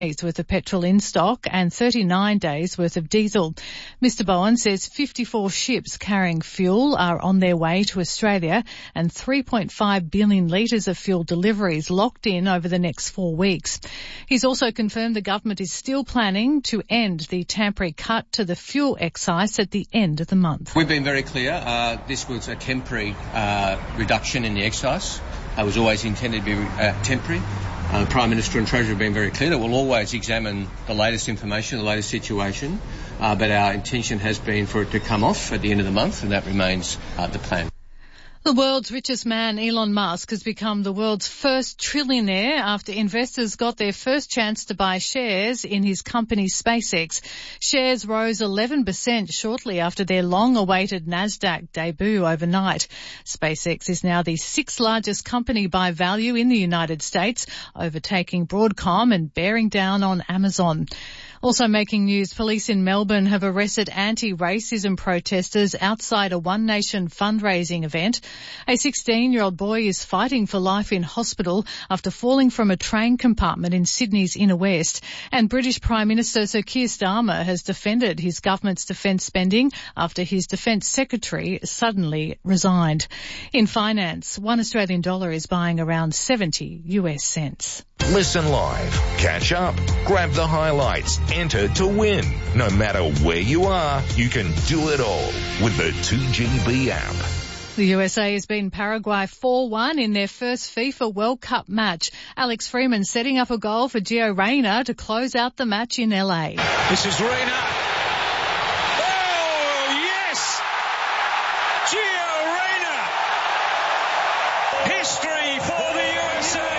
days worth of petrol in stock and 39 days worth of diesel. Mr Bowen says 54 ships carrying fuel are on their way to Australia and 3.5 billion litres of fuel deliveries locked in over the next 4 weeks. He's also confirmed the government is still planning to end the temporary cut to the fuel excise at the end of the month. We've been very clear. This was a temporary reduction in the excise. It was always intended to be temporary. The Prime Minister and Treasurer have been very clear that we'll always examine the latest information, the latest situation, but our intention has been for it to come off at the end of the month, and that remains the plan. The world's richest man, Elon Musk, has become the world's first trillionaire after investors got their first chance to buy shares in his company SpaceX. Shares rose 11% shortly after their long-awaited Nasdaq debut overnight. SpaceX is now the 6th largest company by value in the United States, overtaking Broadcom and bearing down on Amazon. Also making news, police in Melbourne have arrested anti-racism protesters outside a One Nation fundraising event. A 16-year-old boy is fighting for life in hospital after falling from a train compartment in Sydney's inner west. And British Prime Minister Sir Keir Starmer has defended his government's defence spending after his defence secretary suddenly resigned. In finance, $1 Australian is buying around 70 US cents. Listen live, catch up, grab the highlights, enter to win. No matter where you are, you can do it all with the 2GB app. The USA has beaten Paraguay 4-1 in their first FIFA World Cup match. Alex Freeman setting up a goal for Gio Reyna to close out the match in LA. This is Reyna. Oh, yes! Gio Reyna! History for the USA!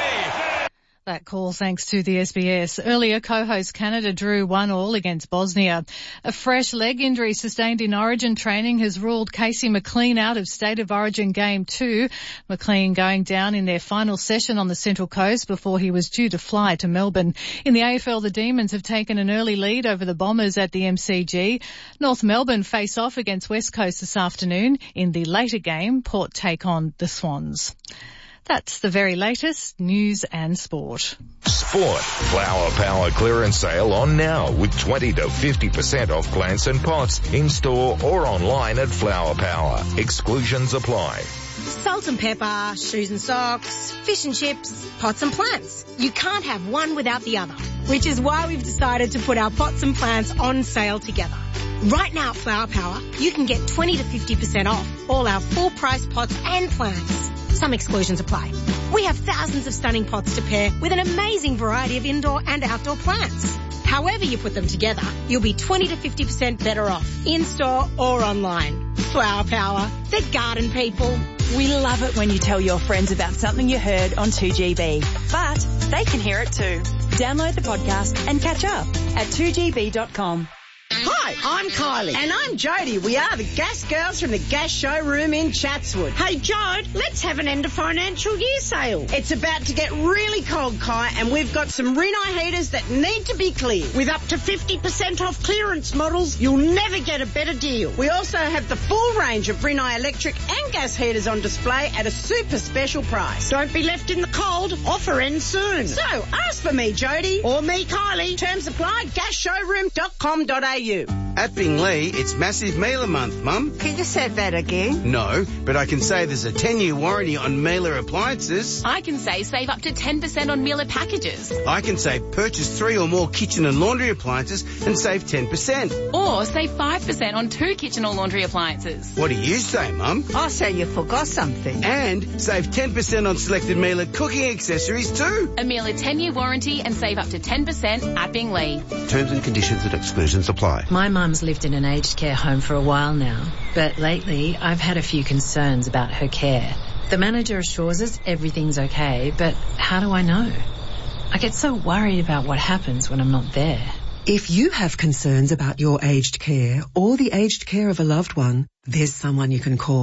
That call thanks to the SBS. Earlier, co-host Canada drew 1-1 against Bosnia. A fresh leg injury sustained in Origin training has ruled Casey McLean out of State of Origin Game 2. McLean going down in their final session on the Central Coast before he was due to fly to Melbourne. In the AFL, the Demons have taken an early lead over the Bombers at the MCG. North Melbourne face off against West Coast this afternoon. In the later game, Port take on the Swans. That's the very latest news and sport. Sport. Flower Power clearance sale on now with 20 to 50% off plants and pots in store or online at Flower Power. Exclusions apply. Salt and pepper, shoes and socks, fish and chips, pots and plants. You can't have one without the other, which is why we've decided to put our pots and plants on sale together. Right now at Flower Power, you can get 20 to 50% off all our full-price pots and plants. Some exclusions apply. We have thousands of stunning pots to pair with an amazing variety of indoor and outdoor plants. However you put them together, you'll be 20 to 50% better off, in-store or online. Flower Power, the garden people. We love it when you tell your friends about something you heard on 2GB, but they can hear it too. Download the podcast and catch up at 2gb.com. Hi, I'm Kylie. And I'm Jodie. We are the Gas Girls from the Gas Showroom in Chatswood. Hey, Jode, let's have an end of financial year sale. It's about to get really cold, Kai, and we've got some Rinnai heaters that need to be cleared. With up to 50% off clearance models, you'll never get a better deal. We also have the full range of Rinnai electric and gas heaters on display at a super special price. Don't be left in the cold. Offer ends soon. So, ask for me, Jodie. Or me, Kylie. Terms apply, gasshowroom.com.au. At Binglee, it's Massive Mealer Month, Mum. Can you say that again? No, but I can say there's a 10-year warranty on Mealer appliances. I can say save up to 10% on Mealer packages. I can say purchase 3 or more kitchen and laundry appliances and save 10%. Or save 5% on 2 kitchen or laundry appliances. What do you say, Mum? I say you forgot something. And save 10% on selected Mealer cooking accessories too. A Mealer 10-year warranty and save up to 10% at Binglee. Terms and conditions and exclusions apply. My mum's lived in an aged care home for a while now, but lately I've had a few concerns about her care. The manager assures us everything's okay, but how do I know? I get so worried about what happens when I'm not there. If you have concerns about your aged care or the aged care of a loved one, there's someone you can call.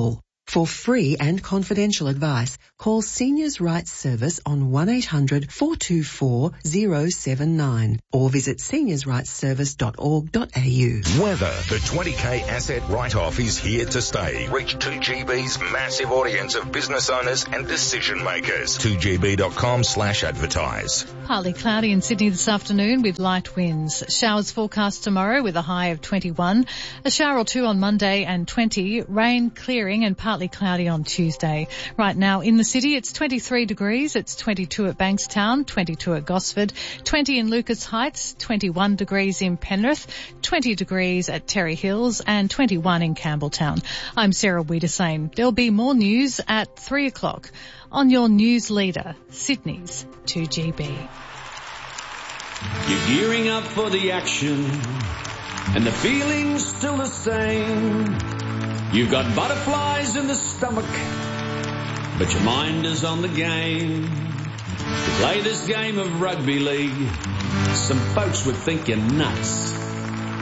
For free and confidential advice, call Seniors Rights Service on 1-800-424-079 or visit seniorsrightsservice.org.au. Weather. The 20K asset write-off is here to stay. Reach 2GB's massive audience of business owners and decision makers. 2gb.com/advertise. Partly cloudy in Sydney this afternoon with light winds. Showers forecast tomorrow with a high of 21. A shower or two on Monday and 20. Rain clearing and partly cloudy on Tuesday. Right now in the city it's 23 degrees. It's 22 at Bankstown, 22 at Gosford, 20 in Lucas Heights, 21 degrees in Penrith, 20 degrees at Terry Hills and 21 in Campbelltown. I'm Sarah Wiedersame. There'll be more news at 3 o'clock on your news leader, Sydney's 2GB. You're gearing up for the action and the feeling's still the same. You've got butterflies in the stomach, but your mind is on the game. To play this game of rugby league, some folks would think you're nuts.